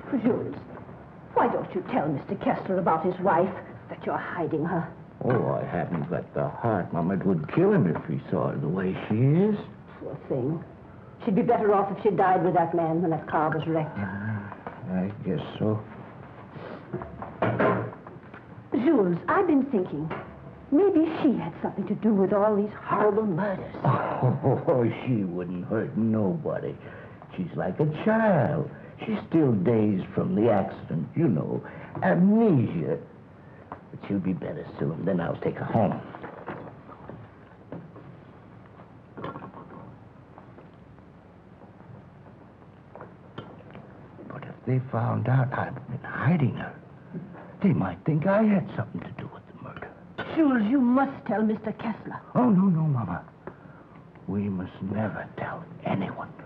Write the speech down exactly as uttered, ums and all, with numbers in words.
Jules, why don't you tell Mister Kessler about his wife, that you're hiding her? Oh, I haven't got the heart, Mama. It would kill him if he saw her the way she is. Poor thing. She'd be better off if she died with that man when that car was wrecked. Uh, I guess so. Jules, I've been thinking. Maybe she had something to do with all these horrible murders. Oh, she wouldn't hurt nobody. She's like a child. She's still dazed from the accident, you know. Amnesia. But she'll be better soon. Then I'll take her home. But if they found out I've been hiding her, they might think I had something to do with the murder. Jules, you must tell Mister Kessler. Oh, no, no, Mama. We must never tell anyone.